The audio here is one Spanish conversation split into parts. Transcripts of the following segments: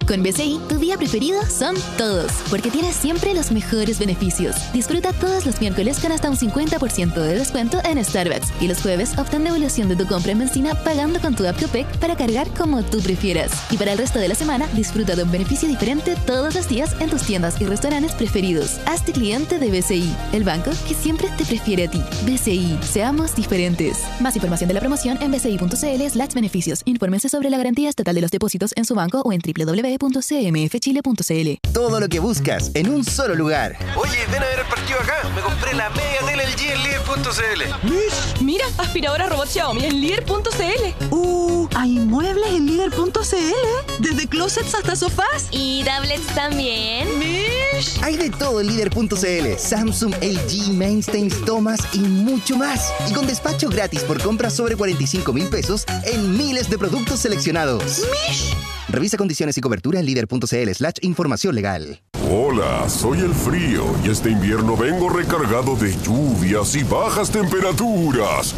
Con BCI, tu día preferido son todos, porque tienes siempre los mejores beneficios. Disfruta todos los miércoles con hasta un 50% de descuento en Starbucks y los jueves obtén devolución de tu compra en benzina pagando con tu app Copec para cargar como tú prefieras. Y para el resto de la semana, disfruta de un beneficio diferente todos los días en tus tiendas y restaurantes preferidos. Hazte cliente de BCI, el banco que siempre te prefiere a ti. BCI, seamos diferentes. Más información de la promoción en bci.cl/beneficios. Infórmense sobre la garantía estatal de los depósitos en su banco o en www.cmfchile.cl. Todo lo que buscas en un solo lugar. Oye, ven a ver el partido acá. Me compré la media tele LG en líder.cl. Mira, aspiradora robot Xiaomi en líder.cl. Hay muebles en líder.cl. Desde closets hasta sofás. Y tablets también. Mish. Hay de todo en líder.cl. Samsung, LG, Mainstays, Thomas y mucho más. Y con despacho gratis por compras sobre 45,000 pesos en miles de productos seleccionados. Mish. Revisa condiciones y cobertura en líder.cl/información legal. Hola, soy el frío y este invierno vengo recargado de lluvias y bajas temperaturas.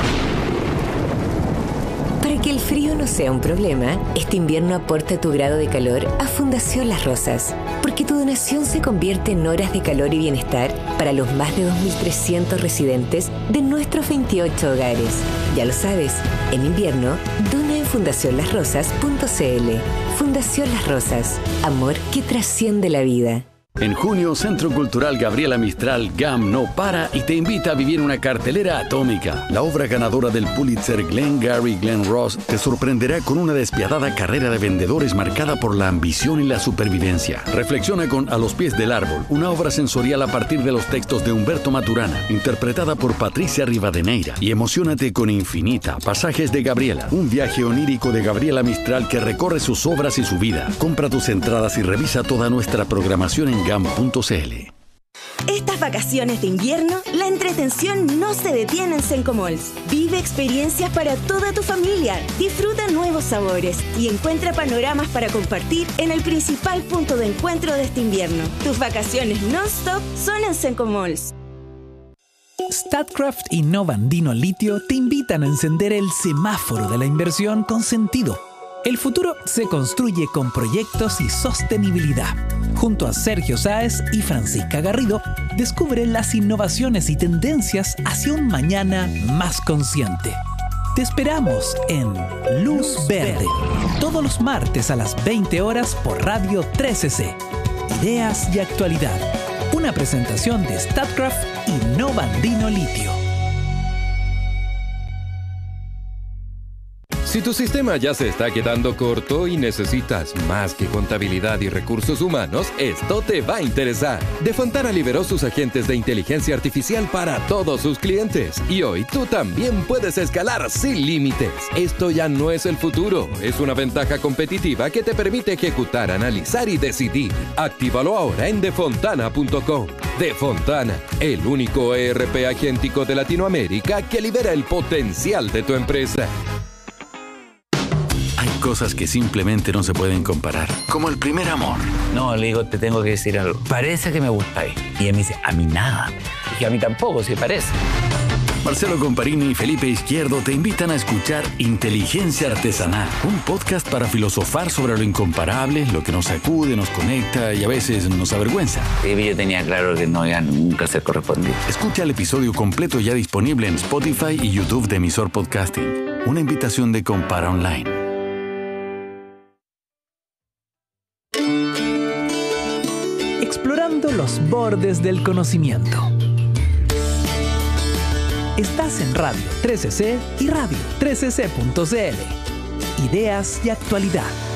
Para que el frío no sea un problema, este invierno aporta tu grado de calor a Fundación Las Rosas, porque tu donación se convierte en horas de calor y bienestar para los más de 2.300 residentes de nuestros 28 hogares. Ya lo sabes, en invierno, dona en fundacionlasrosas.cl. Fundación Las Rosas, amor que trasciende la vida. En junio, Centro Cultural Gabriela Mistral GAM no para y te invita a vivir una cartelera atómica. La obra ganadora del Pulitzer Glengarry Glen Ross te sorprenderá con una despiadada carrera de vendedores marcada por la ambición y la supervivencia. Reflexiona con A los pies del árbol, una obra sensorial a partir de los textos de Humberto Maturana, interpretada por Patricia Rivadeneira, y emociónate con Infinita, Pasajes de Gabriela, un viaje onírico de Gabriela Mistral que recorre sus obras y su vida. Compra tus entradas y revisa toda nuestra programación en GAM.cl. Estas vacaciones de invierno, la entretención no se detiene en Senco Malls. Vive experiencias para toda tu familia, disfruta nuevos sabores y encuentra panoramas para compartir en el principal punto de encuentro de este invierno. Tus vacaciones non-stop son en Senco Malls. Statkraft y Novandino Litio te invitan a encender el semáforo de la inversión con sentido. El futuro se construye con proyectos y sostenibilidad. Junto a Sergio Sáez y Francisca Garrido, descubre las innovaciones y tendencias hacia un mañana más consciente. Te esperamos en Luz Verde, todos los martes a las 20 horas por Radio 13C. Ideas y actualidad. Una presentación de Statkraft y Novandino Litio. Si tu sistema ya se está quedando corto y necesitas más que contabilidad y recursos humanos, esto te va a interesar. Defontana liberó sus agentes de inteligencia artificial para todos sus clientes. Y hoy tú también puedes escalar sin límites. Esto ya no es el futuro. Es una ventaja competitiva que te permite ejecutar, analizar y decidir. Actívalo ahora en defontana.com. Defontana, el único ERP agéntico de Latinoamérica que libera el potencial de tu empresa. Hay cosas que simplemente no se pueden comparar, como el primer amor. No, le digo, te tengo que decir algo. Parece que me gustáis. Y él me dice, a mí nada. Y a mí tampoco, si parece. Marcelo Comparini y Felipe Izquierdo te invitan a escuchar Inteligencia Artesanal, un podcast para filosofar sobre lo incomparable, lo que nos sacude, nos conecta y a veces nos avergüenza. Sí, yo tenía claro que no iba nunca a ser correspondido. Escucha el episodio completo ya disponible en Spotify y YouTube de Emisor Podcasting. Una invitación de Compara Online. Explorando los bordes del conocimiento. Estás en Radio 13C y Radio 13C.cl. Ideas y actualidad.